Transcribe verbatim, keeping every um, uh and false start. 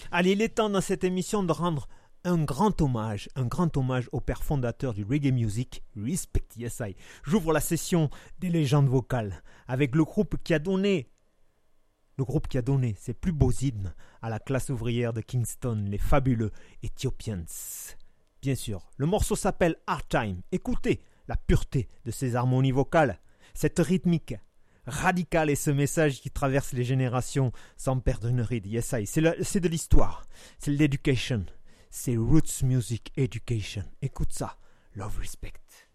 Allez, il est temps dans cette émission de rendre un grand hommage, un grand hommage au père fondateur du reggae music, Respect, yes I. J'ouvre la session des légendes vocales avec le groupe qui a donné, le groupe qui a donné ses plus beaux hymnes à la classe ouvrière de Kingston, les fabuleux Ethiopians. Bien sûr, le morceau s'appelle Hard Time. Écoutez la pureté de ces harmonies vocales, cette rythmique radicale et ce message qui traverse les générations sans perdre une ride. Yes I. C'est, le, c'est de l'histoire, c'est de l'éducation. C'est Roots Music Education. Écoute ça. Love, respect.